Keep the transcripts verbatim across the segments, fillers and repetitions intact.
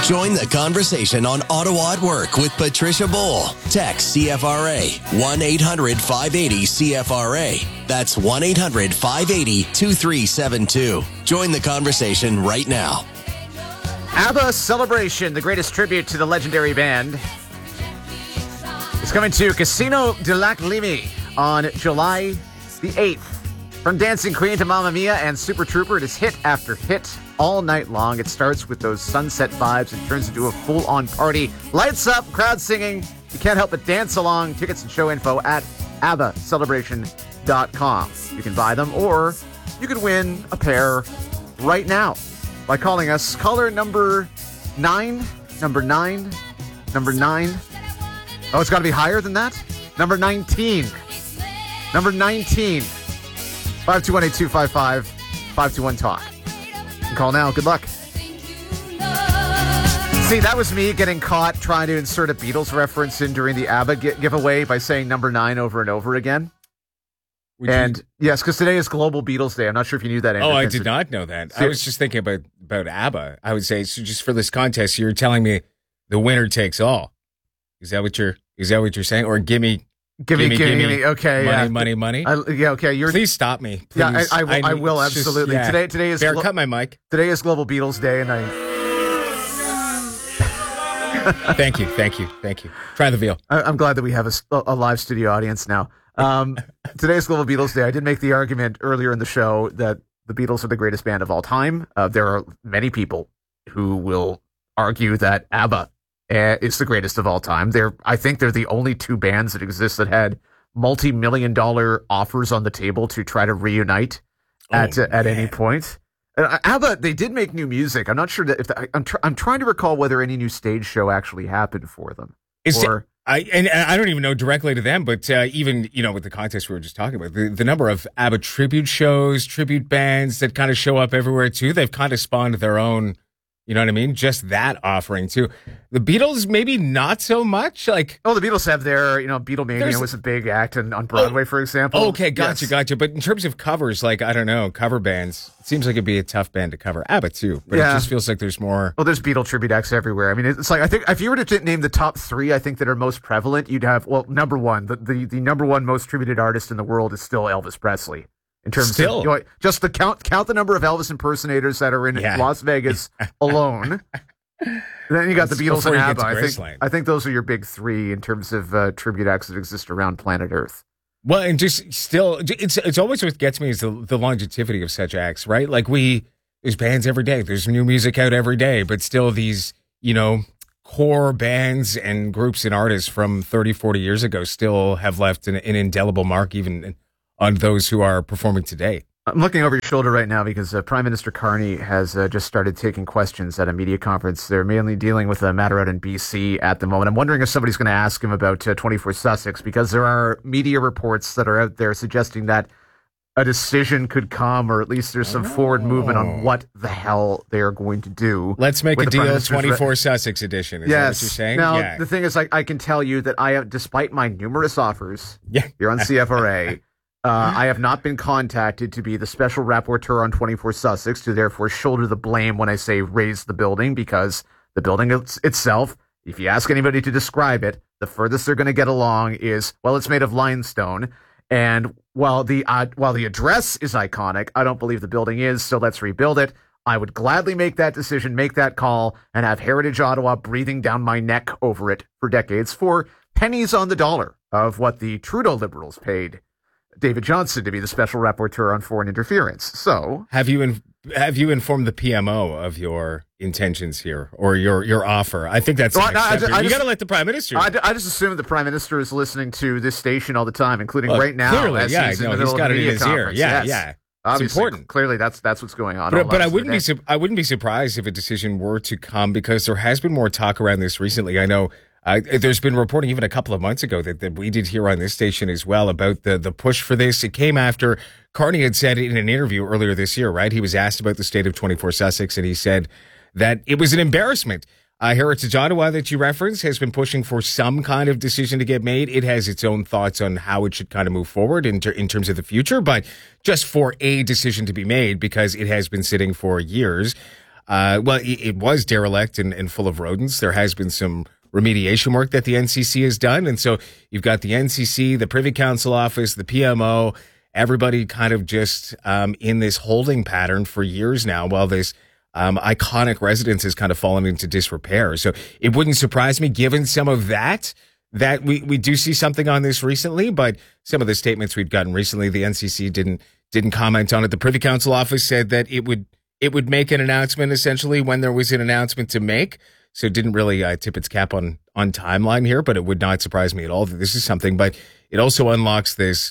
Join the conversation on Ottawa at Work with Patricia Bowl. Text C F R A one eight hundred five eight zero C F R A. That's one eight hundred five eight zero two three seven two. Join the conversation right now. ABBA Celebration, the greatest tribute to the legendary band, is coming to Casino de Lac Limi on July the eighth. From Dancing Queen to Mamma Mia and Super Trooper, it is hit after hit all night long. It starts with those sunset vibes and turns into a full-on party. Lights up, crowd singing. You can't help but dance along. Tickets and show info at abba celebration dot com. You can buy them, or you can win a pair right now by calling us. Caller number nine, number nine, number nine. Oh, it's got to be higher than that? Number nineteen. Number nineteen. five two one eight two five five, five two one talk. You can call now. Good luck. See, that was me getting caught trying to insert a Beatles reference in during the ABBA gi- giveaway by saying number nine over and over again. Would and you... yes, because today is Global Beatles Day. I'm not sure if you knew that. Andrew. Oh, I did not know that. So, I was just thinking about, about ABBA. I would say, so just for this contest, you're telling me the winner takes all. Is that what you're, is that what you're saying? Or give me... Gimme, gimme, gimme, gimme. Okay, money, yeah. money, money. I, yeah, okay. You're, Please stop me. Please. Yeah, I, I, I, I will just, absolutely. yeah. Today, today is. Bear, glo- cut my mic. Today is Global Beatles Day, and I. Thank you, thank you, thank you. Try the veal. I, I'm glad that we have a, a live studio audience now. Um, today is Global Beatles Day. I did make the argument earlier in the show that the Beatles are the greatest band of all time. Uh, there are many people who will argue that ABBA uh, is the greatest of all time. They're, I think, they're the only two bands that exist that had multi-million dollar offers on the table to try to reunite at oh, uh, at any point. Uh, ABBA, they did make new music. I'm not sure that if the, I'm tr- I'm trying to recall whether any new stage show actually happened for them. Is or, it, I and, and I don't even know directly to them, but uh, even you know with the contest we were just talking about, the, the number of ABBA tribute shows, tribute bands that kind of show up everywhere too. They've kind of spawned their own. You know what I mean? Just that offering too. The Beatles, maybe not so much. Like, oh, the Beatles have their, you know, Beatlemania was a big act in, on Broadway, oh, for example. Okay, gotcha, yes. gotcha. But in terms of covers, like I don't know, cover bands, it seems like it'd be a tough band to cover. ABBA too, but yeah. It just feels like there's more. Well, there's Beatle tribute acts everywhere. I mean, it's like I think if you were to name the top three, I think that are most prevalent, you'd have well, number one, the the, the number one most tributed artist in the world is still Elvis Presley. In terms Still. of you know, just the count, count the number of Elvis impersonators that are in yeah. Las Vegas alone. Then you got the Beatles and ABBA. I think, I think those are your big three in terms of uh, tribute acts that exist around planet Earth. Well, and just still, it's it's always what gets me is the, the longevity of such acts, right? Like we, there's bands every day. There's new music out every day, but still these, you know, core bands and groups and artists from thirty, forty years ago still have left an, an indelible mark even on those who are performing today. I'm looking over your shoulder right now because uh, Prime Minister Carney has uh, just started taking questions at a media conference. They're mainly dealing with a matter out in B C at the moment. I'm wondering if somebody's going to ask him about uh, twenty-four Sussex because there are media reports that are out there suggesting that a decision could come, or at least there's some oh. forward movement on what the hell they are going to do. Let's make a deal, twenty-four re- Sussex edition. Is yes. that what you're saying? Now, yeah. the thing is, I, I can tell you that I have, despite my numerous offers yeah. here on C F R A, Uh, I have not been contacted to be the special rapporteur on twenty-four Sussex to therefore shoulder the blame when I say raise the building, because the building it's, itself, if you ask anybody to describe it, the furthest they're going to get along is, well, it's made of limestone. And while the uh, while the address is iconic, I don't believe the building is, so let's rebuild it. I would gladly make that decision, make that call, and have Heritage Ottawa breathing down my neck over it for decades for pennies on the dollar of what the Trudeau Liberals paid David Johnston to be the special rapporteur on foreign interference. So, have you in, have you informed the P M O of your intentions here or your your offer? I think that's well, no, I just, I you got to let the Prime Minister. I, I just assume the Prime Minister is listening to this station all the time, including well, right now. Clearly, as yeah, he's, no, in the he's got it in his conference. ear. Yeah, yes. yeah. Obviously, it's important. Clearly, that's that's what's going on. But, but I wouldn't be su- I wouldn't be surprised if a decision were to come, because there has been more talk around this recently. I know. Uh, there's been reporting even a couple of months ago that, that we did here on this station as well about the, the push for this. It came after Carney had said in an interview earlier this year, right? He was asked about the state of twenty-four Sussex, and he said that it was an embarrassment. Uh, Heritage Ottawa that you referenced has been pushing for some kind of decision to get made. It has its own thoughts on how it should kind of move forward in, ter- in terms of the future, but just for a decision to be made, because it has been sitting for years. uh, well, it, it was derelict and, and full of rodents. There has been some remediation work that the N C C has done. And so you've got the N C C, the Privy Council Office, the P M O, everybody kind of just um, in this holding pattern for years now while this um, iconic residence has kind of fallen into disrepair. So it wouldn't surprise me, given some of that, that we, we do see something on this recently. But some of the statements we've gotten recently, the N C C didn't didn't comment on it. The Privy Council Office said that it would it would make an announcement essentially when there was an announcement to make. So it didn't really uh, tip its cap on on timeline here, but it would not surprise me at all that this is something. But it also unlocks this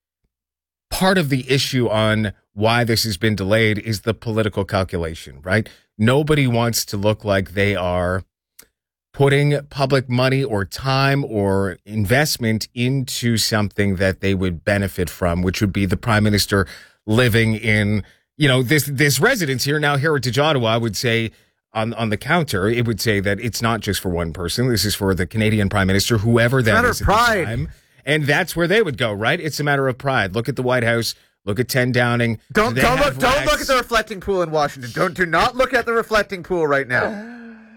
part of the issue on why this has been delayed is the political calculation, right? Nobody wants to look like they are putting public money or time or investment into something that they would benefit from, which would be the Prime Minister living in, you know, this this residence here. Now, Heritage Ottawa would say, On, on the counter, it would say that it's not just for one person. This is for the Canadian Prime Minister, whoever that is at the time. And that's where they would go, right? It's a matter of pride. Look at the White House. Look at ten Downing. Don't don't look, don't look at the reflecting pool in Washington. Don't do not look at the reflecting pool right now.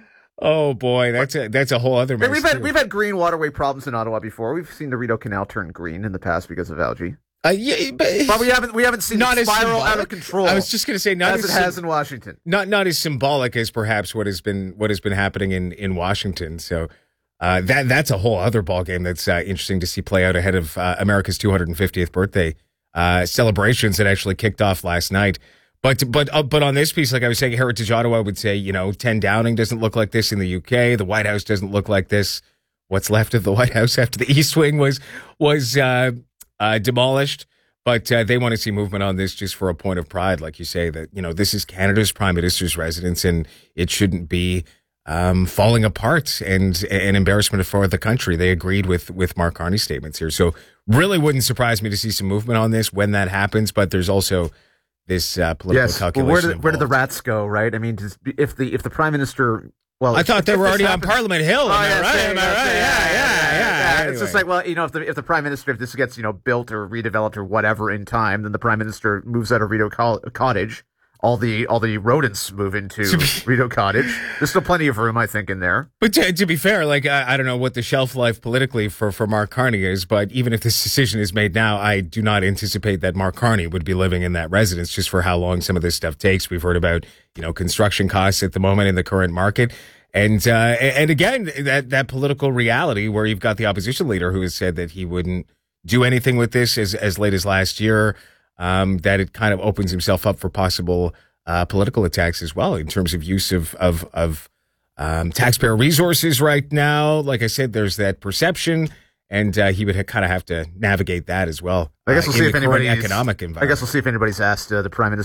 Oh boy, that's a that's a whole other mess. We've had too. we've had green waterway problems in Ottawa before. We've seen the Rideau Canal turn green in the past because of algae. Uh, yeah, but, but we haven't we haven't seen not it spiral symbolic. out of control. I was just going to say, not as, as it has in Washington. Not not as symbolic as perhaps what has been what has been happening in, in Washington. So uh, that that's a whole other ballgame that's uh, interesting to see play out ahead of uh, America's two hundred fiftieth birthday uh, celebrations that actually kicked off last night. But but uh, but on this piece, like I was saying, Heritage Ottawa would say, you know, ten Downing doesn't look like this in the U K. The White House doesn't look like this. What's left of the White House after the East Wing was was uh, uh, demolished. But uh, they want to see movement on this just for a point of pride, like you say, that, you know, this is Canada's Prime Minister's residence and it shouldn't be um, falling apart and an embarrassment for the country. They agreed with with Mark Carney's statements here. So really wouldn't surprise me to see some movement on this when that happens. But there's also this uh, political yes. calculation. Well, where, did, where did the involved. rats go, right? I mean, just, if the if the Prime Minister... Well, I thought they were already happens, on Parliament Hill. Am oh, I yeah, right? saying, Am I right? saying, Yeah, yeah, yeah. yeah. It's Anyway. just like, well, you know, if the if the Prime Minister, if this gets, you know, built or redeveloped or whatever in time, then the Prime Minister moves out of Rideau Co- Cottage. All the all the rodents move into Rideau Cottage. There's still plenty of room, I think, in there. But to, to be fair, like I, I don't know what the shelf life politically for, for Mark Carney is, but even if this decision is made now, I do not anticipate that Mark Carney would be living in that residence just for how long some of this stuff takes. We've heard about, you know, construction costs at the moment in the current market. And uh, and again, that, that political reality where you've got the opposition leader who has said that he wouldn't do anything with this as, as late as last year, um, that it kind of opens himself up for possible uh, political attacks as well in terms of use of, of, of um, taxpayer resources right now. Like I said, there's that perception, and uh, he would ha- kind of have to navigate that as well. I guess we'll uh, see if anybody's economic environment. I guess we'll see if anybody's asked uh, the Prime Minister